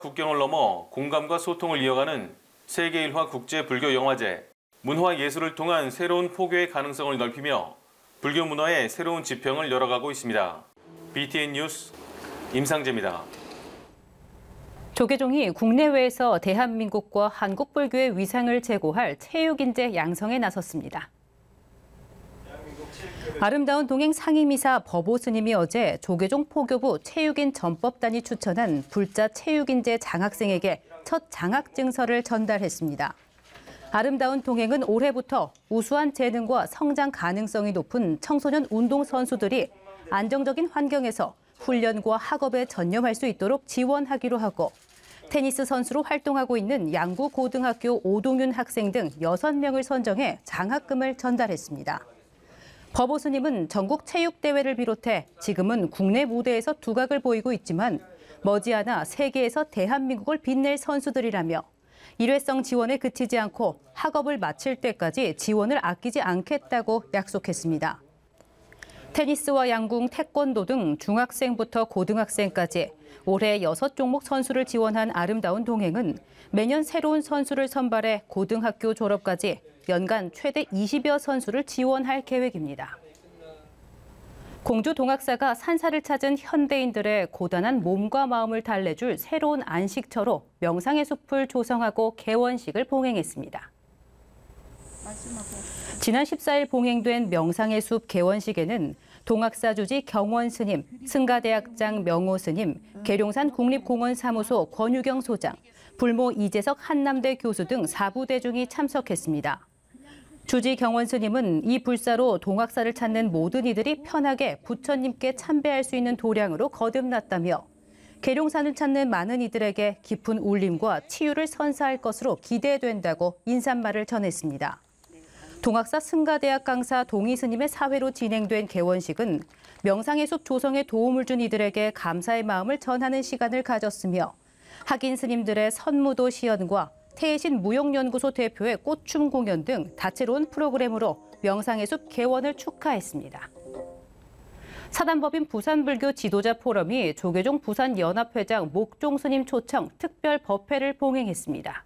국경을 넘어 공감과 소통을 이어가는 세계 1화 국제 불교 영화제. 문화 예술을 통한 새로운 포교의 가능성을 넓히며 불교 문화의 새로운 지평을 열어가고 있습니다. BTN 뉴스 임상재입니다. 조계종이 국내외에서 대한민국과 한국 불교의 위상을 제고할 체육인재 양성에 나섰습니다. 아름다운 동행 상임이사 법오 스님이 어제 조계종 포교부 체육인 전법단이 추천한 불자 체육인재 장학생에게 첫 장학증서를 전달했습니다. 아름다운 동행은 올해부터 우수한 재능과 성장 가능성이 높은 청소년 운동선수들이 안정적인 환경에서 훈련과 학업에 전념할 수 있도록 지원하기로 하고, 테니스 선수로 활동하고 있는 양구고등학교 오동윤 학생 등 6명을 선정해 장학금을 전달했습니다. 법오 스님은 전국 체육대회를 비롯해 지금은 국내 무대에서 두각을 보이고 있지만 머지않아 세계에서 대한민국을 빛낼 선수들이라며 일회성 지원에 그치지 않고 학업을 마칠 때까지 지원을 아끼지 않겠다고 약속했습니다. 테니스와 양궁, 태권도 등 중학생부터 고등학생까지 올해 6종목 선수를 지원한 아름다운 동행은 매년 새로운 선수를 선발해 고등학교 졸업까지 연간 최대 20여 선수를 지원할 계획입니다. 공주 동학사가 산사를 찾은 현대인들의 고단한 몸과 마음을 달래줄 새로운 안식처로 명상의 숲을 조성하고 개원식을 봉행했습니다. 지난 14일 봉행된 명상의 숲 개원식에는 동학사 주지 경원 스님, 승가대학장 명호 스님, 계룡산 국립공원 사무소 권유경 소장, 불모 이재석 한남대 교수 등 4부 대중이 참석했습니다. 주지 경원 스님은 이 불사로 동학사를 찾는 모든 이들이 편하게 부처님께 참배할 수 있는 도량으로 거듭났다며 계룡산을 찾는 많은 이들에게 깊은 울림과 치유를 선사할 것으로 기대된다고 인사말을 전했습니다. 동학사 승가대학 강사 동희 스님의 사회로 진행된 개원식은 명상의 숲 조성에 도움을 준 이들에게 감사의 마음을 전하는 시간을 가졌으며 학인 스님들의 선무도 시연과 태신 무용연구소 대표의 꽃춤 공연 등 다채로운 프로그램으로 명상의 숲 개원을 축하했습니다. 사단법인 부산불교 지도자 포럼이 조계종 부산연합회장 목종 스님 초청 특별 법회를 봉행했습니다.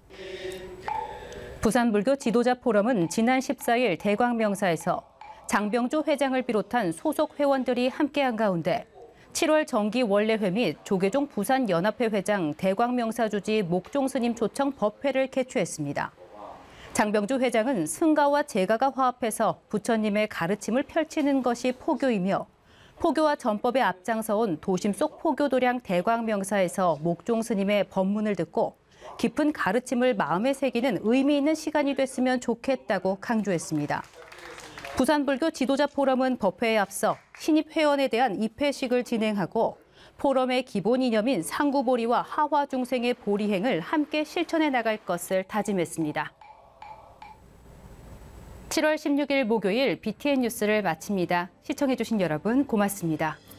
부산불교 지도자 포럼은 지난 14일 대광명사에서 장병조 회장을 비롯한 소속 회원들이 함께한 가운데 7월 정기 원래회 및 조계종 부산연합회 회장 대광명사 주지 목종 스님 초청 법회를 개최했습니다. 장병조 회장은 승가와 제가가 화합해서 부처님의 가르침을 펼치는 것이 포교이며 포교와 전법에 앞장서온 도심 속 포교도량 대광명사에서 목종 스님의 법문을 듣고 깊은 가르침을 마음에 새기는 의미 있는 시간이 됐으면 좋겠다고 강조했습니다. 부산불교 지도자 포럼은 법회에 앞서 신입 회원에 대한 입회식을 진행하고 포럼의 기본 이념인 상구보리와 하화중생의 보리행을 함께 실천해 나갈 것을 다짐했습니다. 7월 16일 목요일 BTN 뉴스를 마칩니다. 시청해주신 여러분 고맙습니다.